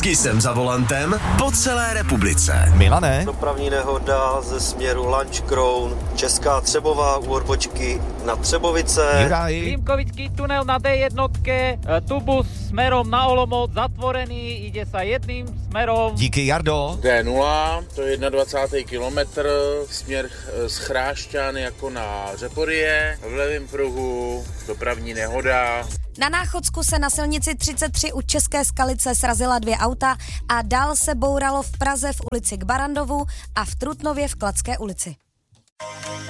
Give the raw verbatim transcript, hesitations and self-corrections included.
Vždycky jsem za volantem po celé republice. Milane? Dopravní nehoda ze směru Lunch Crown, Česká Třebová u odbočky na Třebovice. Juraj? Klimkovický tunel na dé jednotke, tubus smerom na Olomouc zatvorený, ide sa jedným smerom. Díky, Jardo. dé nula, to je dvacátý první kilometr, směr z Chrášťan jako na Řeporyje, v levém pruhu, dopravní nehoda. Na Náchodsku se na silnici třicet tři u České Skalice srazila dvě auta a dál se bouralo v Praze v ulici k Barandovu a v Trutnově v Kladské ulici.